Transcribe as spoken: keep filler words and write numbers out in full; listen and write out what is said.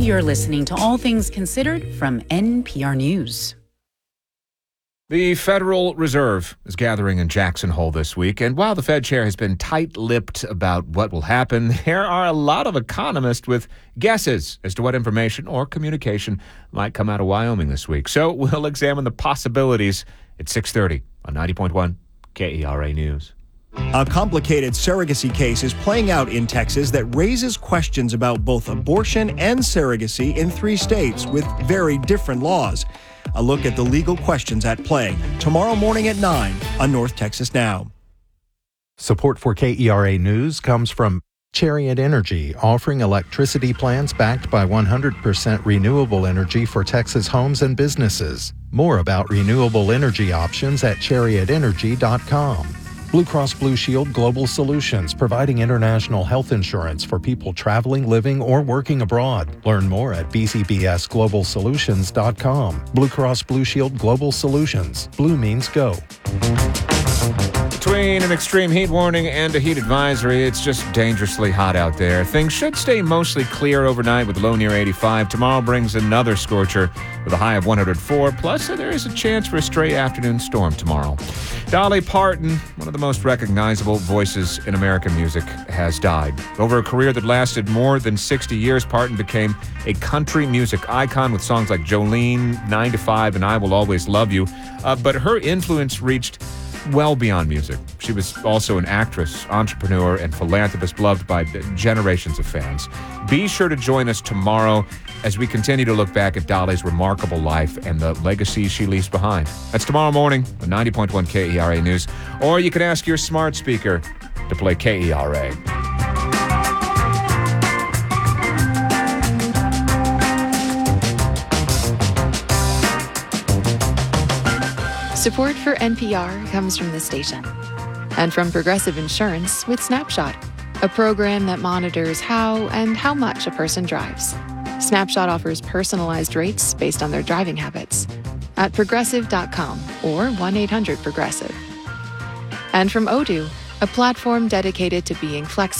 You're listening to All Things Considered from N P R News. The Federal Reserve is gathering in Jackson Hole this week, and while the Fed chair has been tight-lipped about what will happen, there are a lot of economists with guesses as to what information or communication might come out of Wyoming this week. So we'll examine the possibilities at six thirty on ninety point one K E R A News. A complicated surrogacy case is playing out in Texas that raises questions about both abortion and surrogacy in three states with very different laws. A look at the legal questions at play tomorrow morning at nine on North Texas Now. Support for K E R A News comes from Chariot Energy, offering electricity plans backed by one hundred percent renewable energy for Texas homes and businesses. More about renewable energy options at chariot energy dot com. Blue Cross Blue Shield Global Solutions, providing international health insurance for people traveling, living, or working abroad. Learn more at b c b s global solutions dot com. Blue Cross Blue Shield Global Solutions. Blue means go. Between an extreme heat warning and a heat advisory, it's just dangerously hot out there. Things should stay mostly clear overnight with a low near eighty-five. Tomorrow brings another scorcher with a high of one hundred four. Plus, there is a chance for a stray afternoon storm tomorrow. Dolly Parton, one of the most recognizable voices in American music, has died. Over a career that lasted more than sixty years, Parton became a country music icon with songs like Jolene, nine to five, and I Will Always Love You. Uh, but her influence reached well beyond music. She was also an actress, entrepreneur, and philanthropist beloved by generations of fans. Be sure to join us tomorrow as we continue to look back at Dolly's remarkable life and the legacy she leaves behind. That's tomorrow morning on ninety point one K E R A News. Or you can ask your smart speaker to play K E R A. Support for N P R comes from this station and from Progressive Insurance with Snapshot, a program that monitors how and how much a person drives. Snapshot offers personalized rates based on their driving habits at progressive dot com or one eight hundred progressive. And from Odoo, a platform dedicated to being flexible